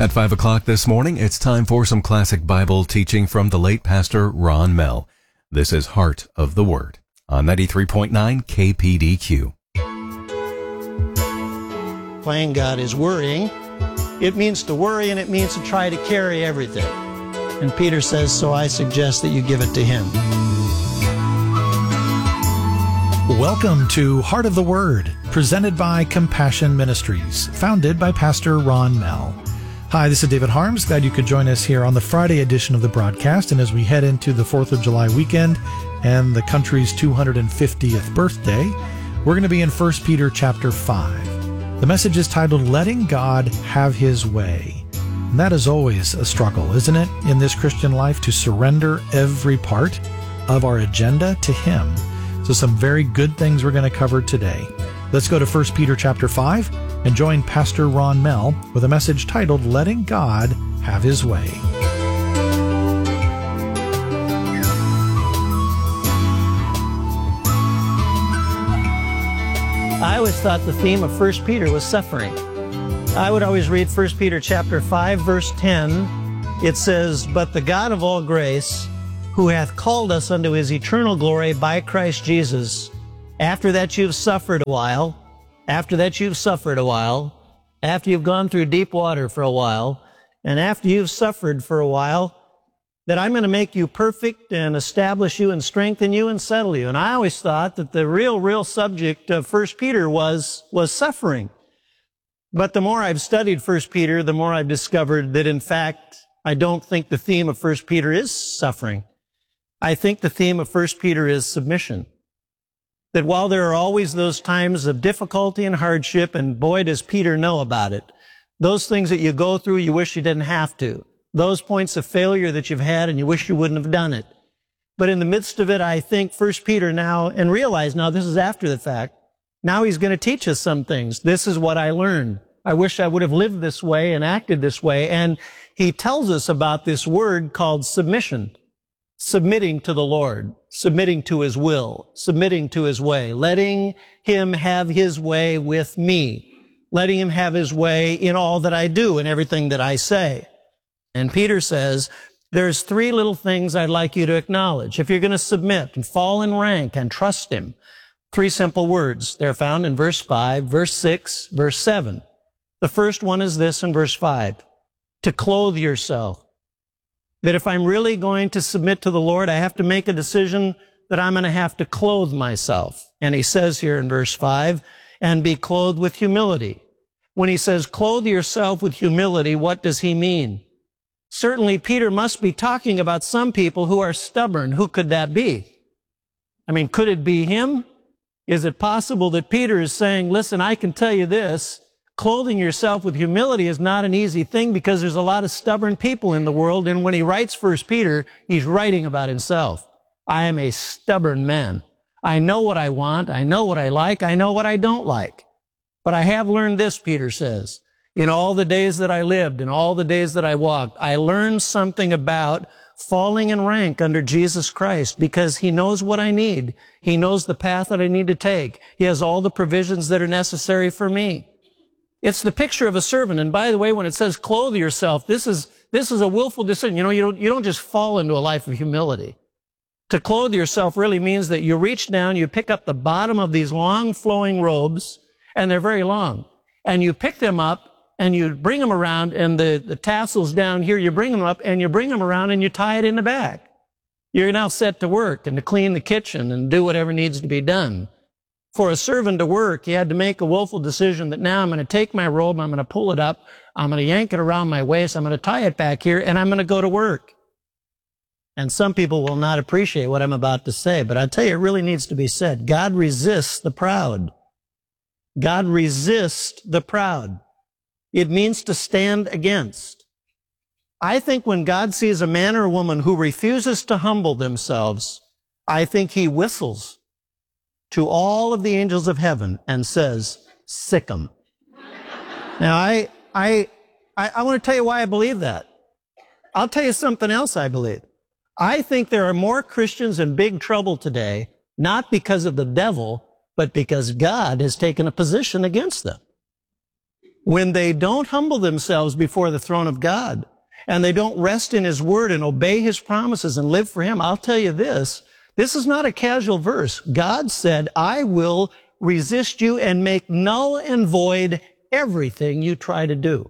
At 5 o'clock this morning, it's time for some classic Bible teaching from the late Pastor Ron Mell. This is Heart of the Word on 93.9 KPDQ. Playing God is worrying. It means to worry, and it means to try to carry everything. And Peter says, so I suggest that you give it to him. Welcome to Heart of the Word, presented by Compassion Ministries, founded by Pastor Ron Mell. Hi, this is David Harms. Glad you could join us here on the Friday edition of the broadcast. And as we head into the 4th of July weekend and the country's 250th birthday, we're going to be in 1 Peter chapter 5. The message is titled, Letting God Have His Way. And that is always a struggle, isn't it, in this Christian life, to surrender every part of our agenda to Him. So some very good things we're going to cover today. Let's go to 1 Peter chapter 5 and join Pastor Ron Mell with a message titled, Letting God Have His Way. I always thought the theme of 1 Peter was suffering. I would always read 1 Peter chapter 5, verse 10. It says, But the God of all grace, who hath called us unto his eternal glory by Christ Jesus, after that you've suffered a while, after you've gone through deep water for a while, and after you've suffered for a while, that I'm going to make you perfect and establish you and strengthen you and settle you. And I always thought that the real subject of 1 Peter was suffering. But the more I've studied 1 Peter, the more I've discovered that, in fact, I don't think the theme of 1 Peter is suffering. I think the theme of 1 Peter is submission. That while there are always those times of difficulty and hardship, and boy, does Peter know about it, those things that you go through, you wish you didn't have to. Those points of failure that you've had and you wish you wouldn't have done it. But in the midst of it, I think 1 Peter now, and realize now this is after the fact, now he's going to teach us some things. This is what I learned. I wish I would have lived this way and acted this way. And he tells us about this word called submission. Submitting to the Lord, submitting to His will, submitting to His way, letting Him have His way with me, letting Him have His way in all that I do and everything that I say. And Peter says, there's 3 little things I'd like you to acknowledge. If you're going to submit and fall in rank and trust Him, 3 simple words. They're found in verse 5, verse 6, verse 7. The first one is this in verse 5, to clothe yourself. That if I'm really going to submit to the Lord, I have to make a decision that I'm going to have to clothe myself. And he says here in verse 5, and be clothed with humility. When he says, clothe yourself with humility, what does he mean? Certainly, Peter must be talking about some people who are stubborn. Who could that be? I mean, could it be him? Is it possible that Peter is saying, listen, I can tell you this, clothing yourself with humility is not an easy thing because there's a lot of stubborn people in the world. And when he writes 1 Peter, he's writing about himself. I am a stubborn man. I know what I want. I know what I like. I know what I don't like. But I have learned this, Peter says, in all the days that I lived, in all the days that I walked, I learned something about falling in rank under Jesus Christ because he knows what I need. He knows the path that I need to take. He has all the provisions that are necessary for me. It's the picture of a servant. And by the way, when it says clothe yourself, this is a willful decision. You don't just fall into a life of humility. To clothe yourself really means that you reach down, you pick up the bottom of these long flowing robes, and they're very long. And you pick them up and you bring them around, and the tassels down here, you bring them up and you bring them around and you tie it in the back. You're now set to work and to clean the kitchen and do whatever needs to be done. For a servant to work, he had to make a willful decision that now I'm going to take my robe, I'm going to pull it up, I'm going to yank it around my waist, I'm going to tie it back here, and I'm going to go to work. And some people will not appreciate what I'm about to say, but I tell you, it really needs to be said. God resists the proud. God resists the proud. It means to stand against. I think when God sees a man or a woman who refuses to humble themselves, I think he whistles to all of the angels of heaven and says, sick 'em. Now, I want to tell you why I believe that. I'll tell you something else I believe. I think there are more Christians in big trouble today, not because of the devil, but because God has taken a position against them. when they don't humble themselves before the throne of God, and they don't rest in His Word and obey His promises and live for Him, I'll tell you this is not a casual verse. God said, I will resist you and make null and void everything you try to do.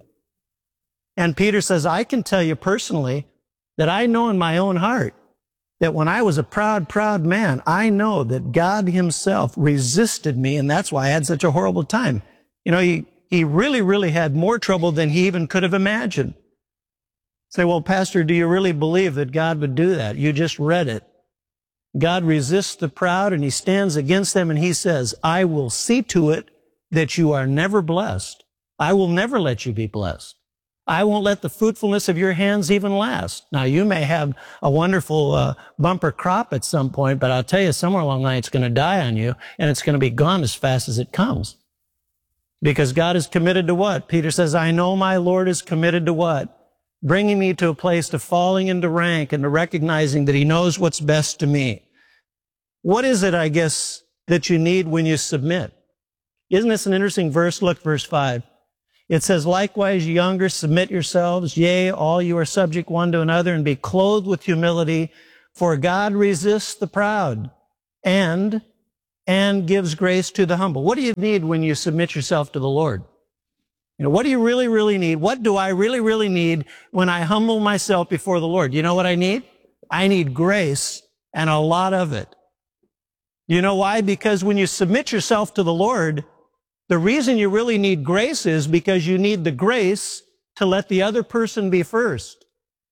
And Peter says, I can tell you personally that I know in my own heart that when I was a proud man, I know that God Himself resisted me, and that's why I had such a horrible time. You know, he really had more trouble than he even could have imagined. Say, well, Pastor, do you really believe that God would do that? You just read it. God resists the proud and He stands against them, and He says, I will see to it that you are never blessed. I will never let you be blessed. I won't let the fruitfulness of your hands even last. Now, you may have a wonderful bumper crop at some point, but I'll tell you, somewhere along the line, it's going to die on you, and it's going to be gone as fast as it comes. Because God is committed to what? Peter says, I know my Lord is committed to what? Bringing me to a place to falling into rank and to recognizing that He knows what's best to me. What is it, I guess, that you need when you submit? Isn't this an interesting verse? Look, verse 5. It says, likewise, ye younger, submit yourselves, yea, all you are subject one to another, and be clothed with humility, for God resists the proud and gives grace to the humble. What do you need when you submit yourself to the Lord? You know, what do you really need? What do I really need when I humble myself before the Lord? You know what I need? I need grace, and a lot of it. You know why? Because when you submit yourself to the Lord, the reason you really need grace is because you need the grace to let the other person be first.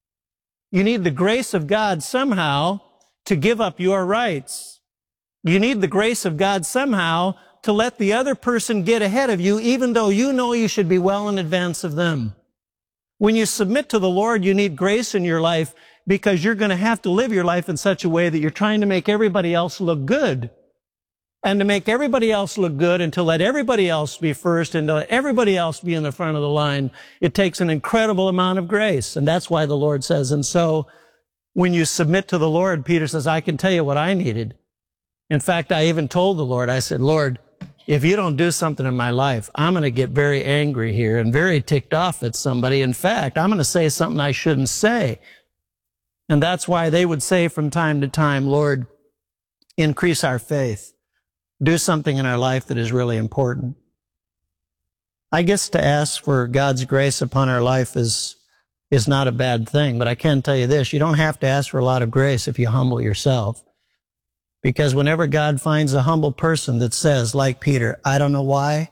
You need the grace of God somehow to give up your rights. You need the grace of God somehow to let the other person get ahead of you, even though you know you should be well in advance of them. When you submit to the Lord, you need grace in your life because you're going to have to live your life in such a way that you're trying to make everybody else look good. And to make everybody else look good and to let everybody else be first and to let everybody else be in the front of the line, it takes an incredible amount of grace. And that's why the Lord says, and so when you submit to the Lord, Peter says, I can tell you what I needed. In fact, I even told the Lord, I said, Lord, if you don't do something in my life, I'm going to get very angry here and very ticked off at somebody. In fact, I'm going to say something I shouldn't say. And that's why they would say from time to time, Lord, increase our faith. Do something in our life that is really important. I guess to ask for God's grace upon our life is not a bad thing, but I can tell you this, you don't have to ask for a lot of grace if you humble yourself. Because whenever God finds a humble person that says, like Peter, I don't know why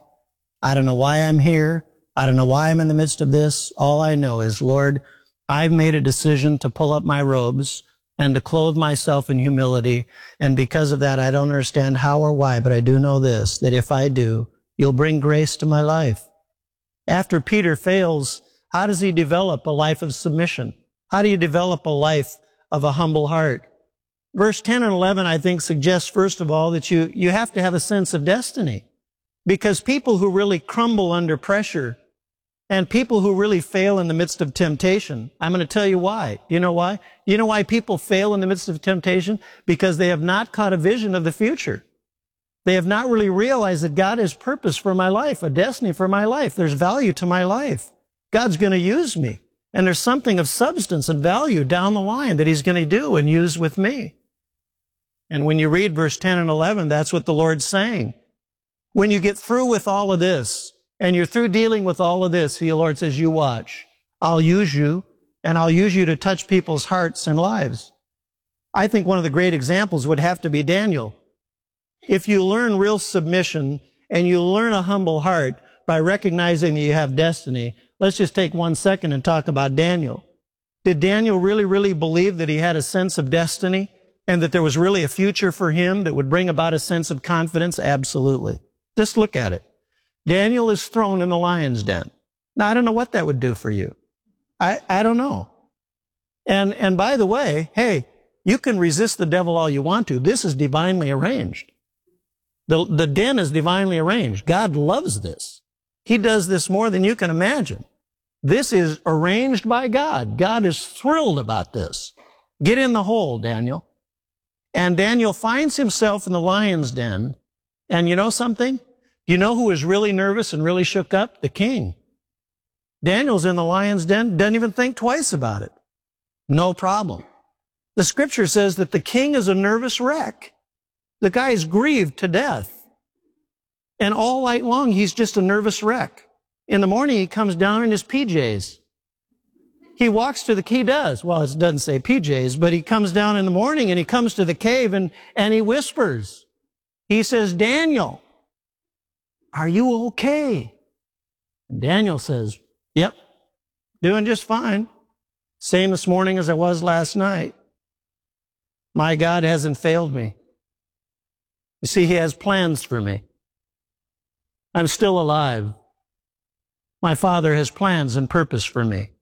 I'm here, I don't know why I'm in the midst of this, all I know is, Lord, I've made a decision to pull up my robes and to clothe myself in humility. And because of that, I don't understand how or why, but I do know this, that if I do, you'll bring grace to my life. After Peter fails, how does he develop a life of submission? How do you develop a life of a humble heart? Verse 10 and 11, I think, suggests, first of all, that you have to have a sense of destiny. Because people who really crumble under pressure and people who really fail in the midst of temptation, I'm going to tell you why. You know why? You know why people fail in the midst of temptation? Because they have not caught a vision of the future. They have not really realized that God has purpose for my life, a destiny for my life. There's value to my life. God's going to use me. And there's something of substance and value down the line that He's going to do and use with me. And when you read verse 10 and 11, that's what the Lord's saying. When you get through with all of this, and you're through dealing with all of this, the Lord says, you watch. I'll use you, and I'll use you to touch people's hearts and lives. I think one of the great examples would have to be Daniel. If you learn real submission, and you learn a humble heart by recognizing that you have destiny, let's just take 1 second and talk about Daniel. Did Daniel really believe that he had a sense of destiny, and that there was really a future for him that would bring about a sense of confidence? Absolutely. Just look at it. Daniel is thrown in the lion's den. Now, I don't know what that would do for you. I don't know. And by the way, hey, you can resist the devil all you want to. This is divinely arranged. The den is divinely arranged. God loves this. He does this more than you can imagine. This is arranged by God. God is thrilled about this. Get in the hole, Daniel. And Daniel finds himself in the lion's den. And you know something? You know who was really nervous and really shook up? The king. Daniel's in the lion's den, doesn't even think twice about it. No problem. The scripture says that the king is a nervous wreck. The guy is grieved to death. And all night long, he's just a nervous wreck. In the morning, he comes down in his PJs. He walks to he does. Well, it doesn't say PJs, but he comes down in the morning and he comes to the cave and he whispers. He says, Daniel, are you okay? And Daniel says, yep, doing just fine. Same this morning as I was last night. My God hasn't failed me. You see, he has plans for me. I'm still alive. My Father has plans and purpose for me.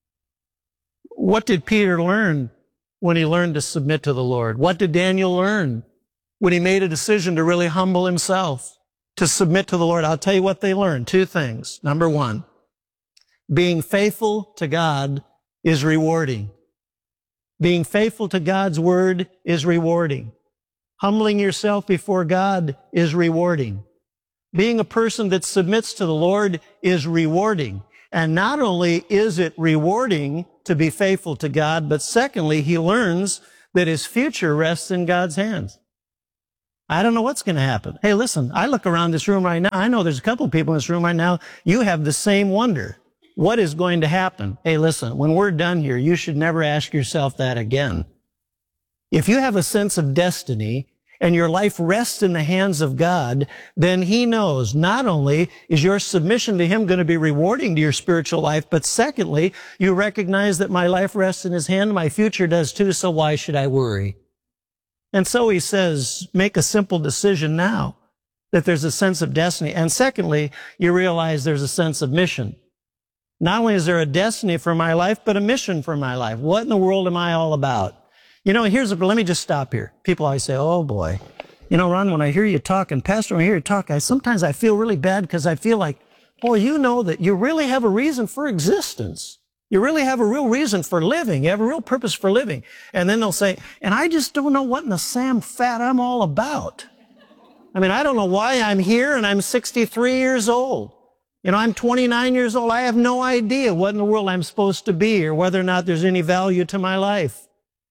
What did Peter learn when he learned to submit to the Lord? What did Daniel learn when he made a decision to really humble himself, to submit to the Lord? I'll tell you what they learned. Two things. Number one, being faithful to God is rewarding. Being faithful to God's word is rewarding. Humbling yourself before God is rewarding. Being a person that submits to the Lord is rewarding. And not only is it rewarding to be faithful to God, but secondly, he learns that his future rests in God's hands. I don't know what's going to happen. Hey, listen, I look around this room right now. I know there's a couple of people in this room right now. You have the same wonder. What is going to happen? Hey, listen, when we're done here, you should never ask yourself that again. If you have a sense of destiny and your life rests in the hands of God, then he knows not only is your submission to him going to be rewarding to your spiritual life, but secondly, you recognize that my life rests in his hand, my future does too, so why should I worry? And so he says, make a simple decision now that there's a sense of destiny. And secondly, you realize there's a sense of mission. Not only is there a destiny for my life, but a mission for my life. What in the world am I all about? You know, let me just stop here. People always say, oh boy, you know, Ron, when I hear you talk, and Pastor, when I hear you talk, sometimes I feel really bad because I feel like, boy, you know that you really have a reason for existence. You really have a real reason for living. You have a real purpose for living. And then they'll say, and I just don't know what in the Sam Fat I'm all about. I mean, I don't know why I'm here and I'm 63 years old. You know, I'm 29 years old. I have no idea what in the world I'm supposed to be or whether or not there's any value to my life.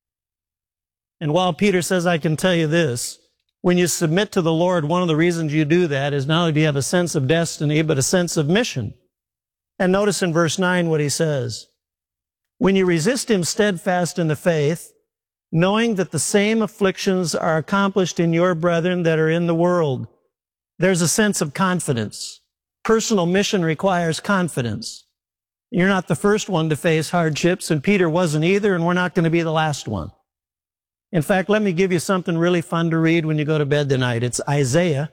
And while Peter says, I can tell you this, when you submit to the Lord, one of the reasons you do that is not only do you have a sense of destiny, but a sense of mission. And notice in verse 9 what he says. When you resist him steadfast in the faith, knowing that the same afflictions are accomplished in your brethren that are in the world, there's a sense of confidence. Personal mission requires confidence. You're not the first one to face hardships, and Peter wasn't either, and we're not going to be the last one. In fact, let me give you something really fun to read when you go to bed tonight. It's Isaiah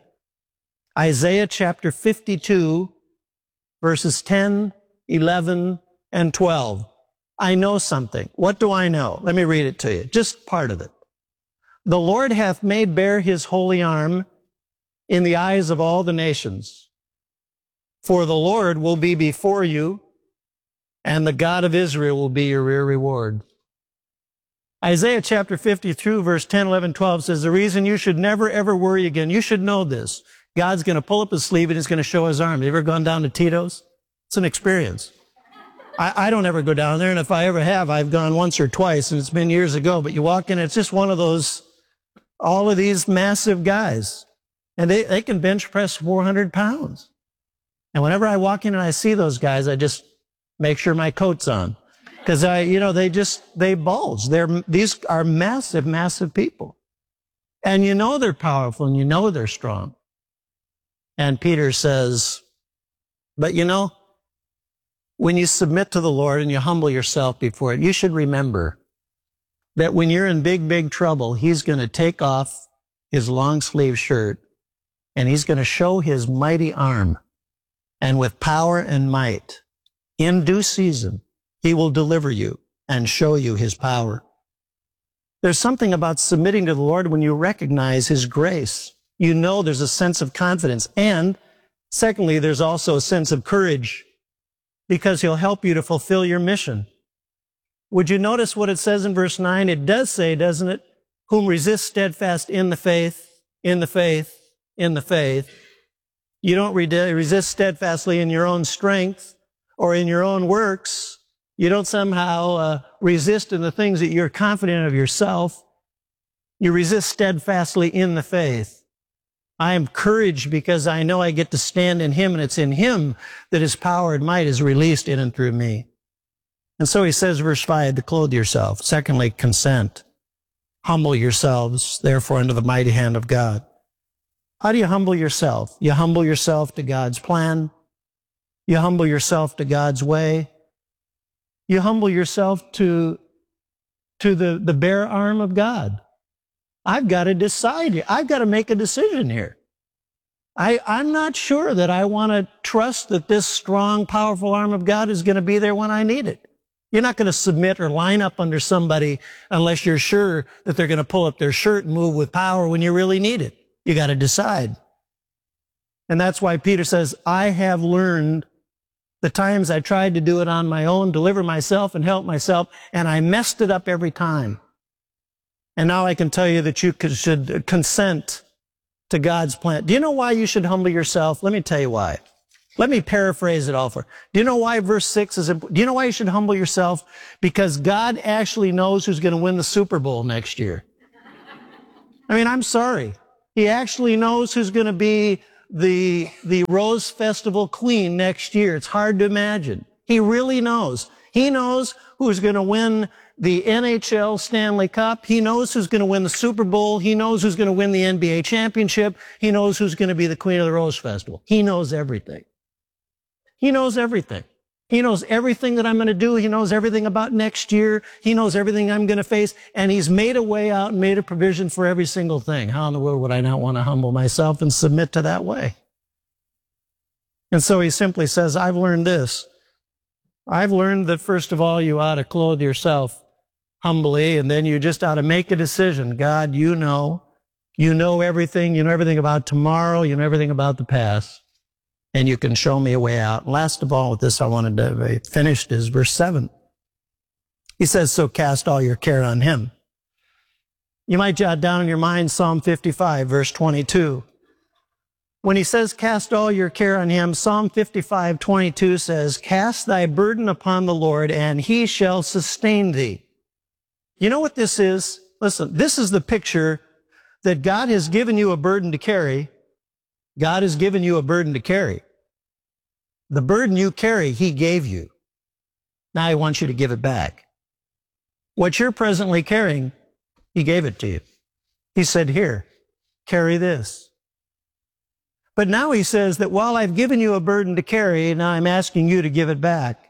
chapter 52, verses 10, 11, and 12. I know something. What do I know? Let me read it to you. Just part of it. The Lord hath made bare his holy arm in the eyes of all the nations. For the Lord will be before you, and the God of Israel will be your rear reward. Isaiah chapter 52, verse 10, 11, 12 says, the reason you should never, ever worry again, you should know this. God's going to pull up his sleeve and he's going to show his arm. Have you ever gone down to Tito's? It's an experience. I don't ever go down there, and if I ever have, I've gone once or twice, and it's been years ago, but you walk in, it's just one of those, all of these massive guys, and they can bench press 400 pounds. And whenever I walk in and I see those guys, I just make sure my coat's on. Because they bulge. These are massive, massive people. And you know they're powerful and you know they're strong. And Peter says, but you know, when you submit to the Lord and you humble yourself before it, you should remember that when you're in big, big trouble, he's going to take off his long sleeve shirt and he's going to show his mighty arm. And with power and might, in due season, he will deliver you and show you his power. There's something about submitting to the Lord when you recognize his grace. You know there's a sense of confidence. And secondly, there's also a sense of courage because he'll help you to fulfill your mission. Would you notice what it says in verse 9? It does say, doesn't it? Whom resist steadfast in the faith, in the faith, in the faith. You don't resist steadfastly in your own strength, or in your own works. You don't somehow resist in the things that you're confident of yourself. You resist steadfastly in the faith. I am encouraged because I know I get to stand in Him, and it's in Him that His power and might is released in and through me. And so he says, verse 5, to clothe yourself. Secondly, consent. Humble yourselves, therefore, under the mighty hand of God. How do you humble yourself? You humble yourself to God's plan. You humble yourself to God's way. You humble yourself to the bare arm of God. I've got to decide here. I've got to make a decision here. I'm not sure that I want to trust that this strong, powerful arm of God is going to be there when I need it. You're not going to submit or line up under somebody unless you're sure that they're going to pull up their shirt and move with power when you really need it. You got to decide. And that's why Peter says, I have learned the times I tried to do it on my own, deliver myself and help myself, and I messed it up every time. And now I can tell you that you should consent to God's plan. Do you know why you should humble yourself? Let me tell you why. Let me paraphrase it all for you. Do you know why verse 6 is important? Do you know why you should humble yourself? Because God actually knows who's going to win the Super Bowl next year. I mean, I'm sorry. He actually knows who's going to be the Rose Festival queen next year. It's hard to imagine. He really knows. He knows who's going to win the NHL Stanley Cup. He knows who's going to win the Super Bowl. He knows who's going to win the NBA championship. He knows who's going to be the queen of the Rose Festival. He knows everything. He knows everything. He knows everything that I'm going to do. He knows everything about next year. He knows everything I'm going to face. And He's made a way out and made a provision for every single thing. How in the world would I not want to humble myself and submit to that way? And so He simply says, I've learned this. I've learned that first of all, you ought to clothe yourself humbly, and then you just ought to make a decision. God, you know everything. You know everything about tomorrow. You know everything about the past. And you can show me a way out. And last of all, with this I wanted to finish is verse 7. He says, so cast all your care on Him. You might jot down in your mind Psalm 55, verse 22. When he says, cast all your care on Him, Psalm 55, 22 says, cast thy burden upon the Lord, and He shall sustain thee. You know what this is? Listen, this is the picture that God has given you a burden to carry. God has given you a burden to carry. The burden you carry, He gave you. Now He wants you to give it back. What you're presently carrying, He gave it to you. He said, here, carry this. But now He says that while I've given you a burden to carry, now I'm asking you to give it back.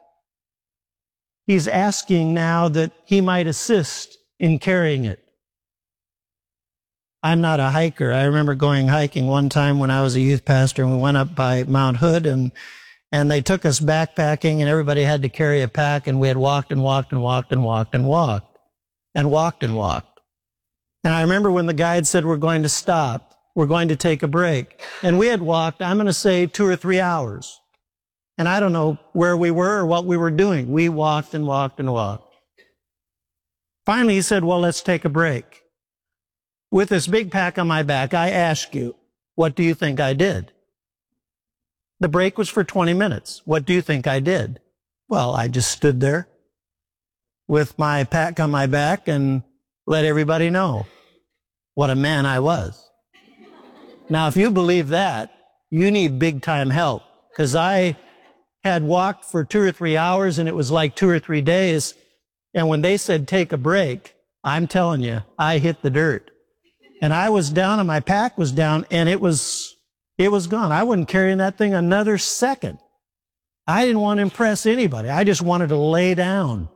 He's asking now that He might assist in carrying it. I'm not a hiker. I remember going hiking one time when I was a youth pastor, and we went up by Mount Hood, and they took us backpacking, and everybody had to carry a pack, and we had walked and walked and walked and walked and walked and walked and walked. And I remember when the guide said, we're going to stop, we're going to take a break. And we had walked, I'm going to say 2 or 3 hours. And I don't know where we were or what we were doing. We walked and walked and walked. Finally, he said, well, let's take a break. With this big pack on my back, I ask you, what do you think I did? The break was for 20 minutes. What do you think I did? Well, I just stood there with my pack on my back and let everybody know what a man I was. Now, if you believe that, you need big time help, because I had walked for 2 or 3 hours, and it was like 2 or 3 days. And when they said take a break, I'm telling you, I hit the dirt. And I was down, and my pack was down, and it was gone. I wasn't carrying that thing another second. I didn't want to impress anybody. I just wanted to lay down.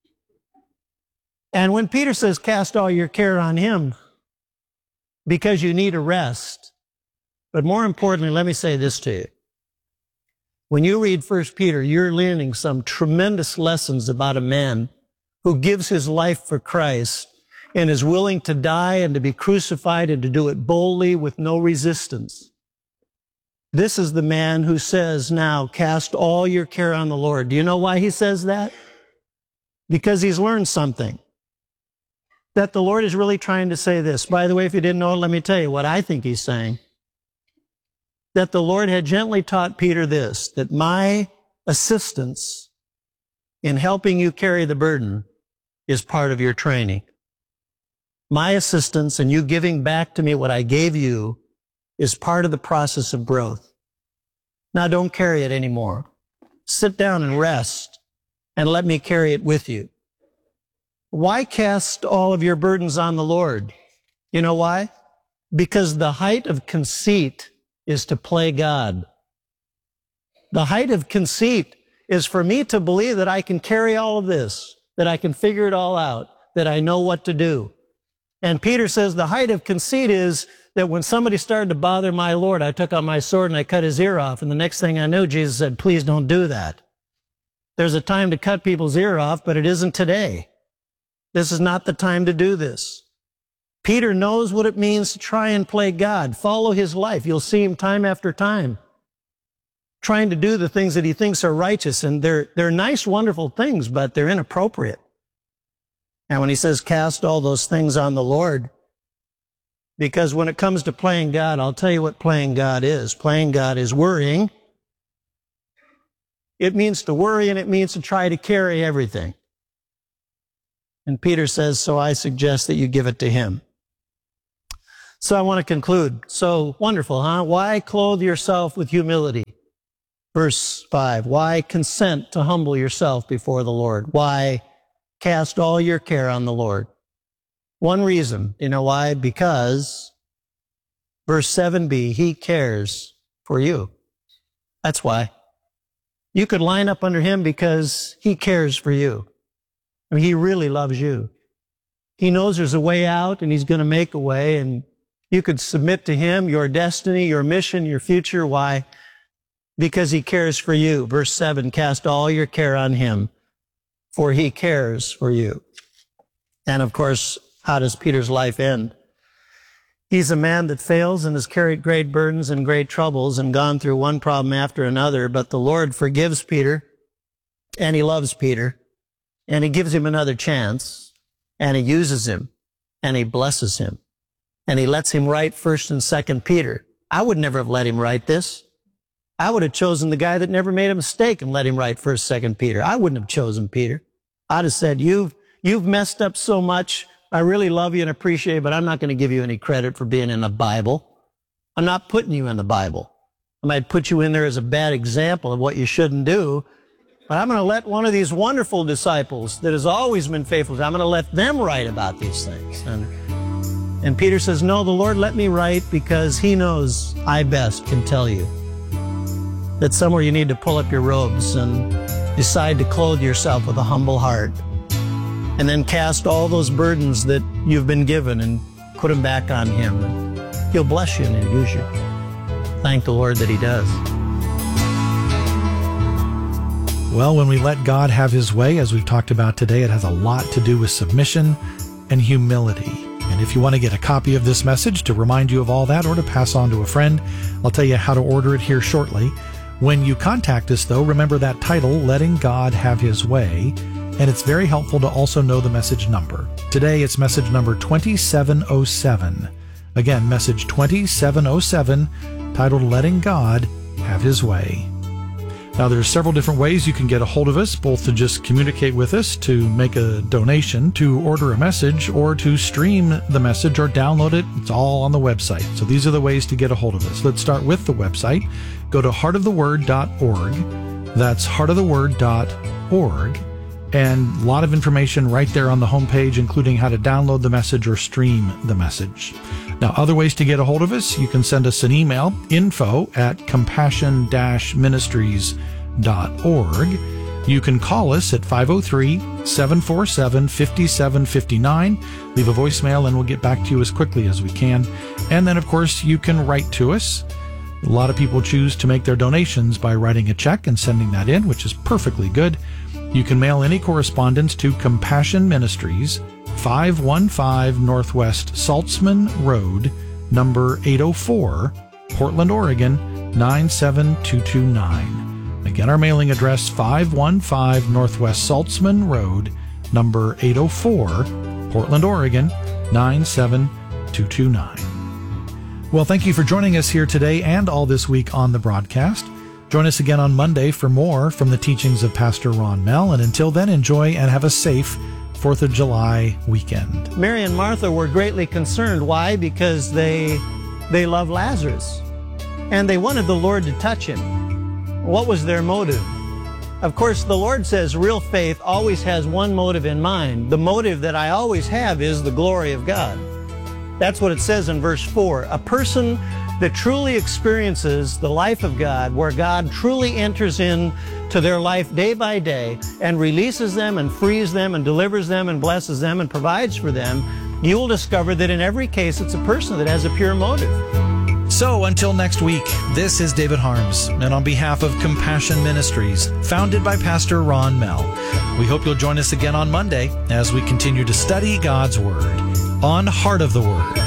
And when Peter says, cast all your care on Him, because you need a rest. But more importantly, let me say this to you. When you read 1 Peter, you're learning some tremendous lessons about a man who gives his life for Christ and is willing to die and to be crucified and to do it boldly with no resistance. This is the man who says now, cast all your care on the Lord. Do you know why he says that? Because he's learned something. That the Lord is really trying to say this. By the way, if you didn't know it, let me tell you what I think He's saying. That the Lord had gently taught Peter this, that my assistance in helping you carry the burden is part of your training. My assistance and you giving back to me what I gave you is part of the process of growth. Now don't carry it anymore. Sit down and rest and let me carry it with you. Why cast all of your burdens on the Lord? You know why? Because the height of conceit is to play God. The height of conceit is for me to believe that I can carry all of this, that I can figure it all out, that I know what to do. And Peter says the height of conceit is that when somebody started to bother my Lord, I took out my sword and I cut his ear off. And the next thing I knew, Jesus said, please don't do that. There's a time to cut people's ear off, but it isn't today. This is not the time to do this. Peter knows what it means to try and play God. Follow his life. You'll see him time after time trying to do the things that he thinks are righteous. And they're nice, wonderful things, but they're inappropriate. And when he says cast all those things on the Lord, because when it comes to playing God, I'll tell you what playing God is. Playing God is worrying. It means to worry and it means to try to carry everything. And Peter says, so I suggest that you give it to him. So I want to conclude. So wonderful, huh? Why clothe yourself with humility? Verse 5, why consent to humble yourself before the Lord? Why cast all your care on the Lord? One reason. You know why? Because, verse 7b, he cares for you. That's why. You could line up under him because he cares for you. I mean, he really loves you. He knows there's a way out and he's going to make a way, and you could submit to him your destiny, your mission, your future. Why? Because he cares for you. Verse 7, cast all your care on him, for he cares for you. And of course, how does Peter's life end? He's a man that fails and has carried great burdens and great troubles and gone through one problem after another, but the Lord forgives Peter, and he loves Peter, and he gives him another chance, and he uses him, and he blesses him, and he lets him write 1st and 2nd Peter. I would never have let him write this. I would have chosen the guy that never made a mistake and let him write 1st, 2nd Peter. I wouldn't have chosen Peter. I'd have said, you've messed up so much. I really love you and appreciate you, but I'm not going to give you any credit for being in the Bible. I'm not putting you in the Bible. I might put you in there as a bad example of what you shouldn't do, but I'm going to let one of these wonderful disciples that has always been faithful, I'm going to let them write about these things. And Peter says, no, the Lord let me write because he knows I best can tell you that somewhere you need to pull up your robes and decide to clothe yourself with a humble heart, and then cast all those burdens that you've been given and put them back on him. He'll bless you and he'll use you. Thank the Lord that he does. Well, when we let God have his way, as we've talked about today, it has a lot to do with submission and humility. And if you want to get a copy of this message to remind you of all that or to pass on to a friend, I'll tell you how to order it here shortly. When you contact us, though, remember that title, Letting God Have His Way, and it's very helpful to also know the message number. Today, it's message number 2707. Again, message 2707, titled Letting God Have His Way. Now, there's several different ways you can get a hold of us, both to just communicate with us, to make a donation, to order a message, or to stream the message or download it. It's all on the website. So these are the ways to get a hold of us. Let's start with the website. Go to heartoftheword.org. That's heartoftheword.org. And a lot of information right there on the homepage, including how to download the message or stream the message. Now, other ways to get a hold of us, you can send us an email, info@compassion-ministries.org. You can call us at 503-747-5759. Leave a voicemail and we'll get back to you as quickly as we can. And then, of course, you can write to us. A lot of people choose to make their donations by writing a check and sending that in, which is perfectly good. You can mail any correspondence to Compassion Ministries, 515 Northwest Saltzman Road, number 804, Portland, Oregon, 97229. Again, our mailing address, 515 Northwest Saltzman Road, number 804, Portland, Oregon, 97229. Well, thank you for joining us here today and all this week on the broadcast. Join us again on Monday for more from the teachings of Pastor Ron Mell. And until then, enjoy and have a safe 4th of July weekend. Mary and Martha were greatly concerned. Why? Because they loved Lazarus, and they wanted the Lord to touch him. What was their motive? Of course, the Lord says real faith always has one motive in mind. The motive that I always have is the glory of God. That's what it says in verse 4. A person that truly experiences the life of God, where God truly enters into their life day by day and releases them and frees them and delivers them and blesses them and provides for them, you will discover that in every case it's a person that has a pure motive. So until next week, this is David Harms, and on behalf of Compassion Ministries, founded by Pastor Ron Mell, we hope you'll join us again on Monday as we continue to study God's Word on Heart of the Word.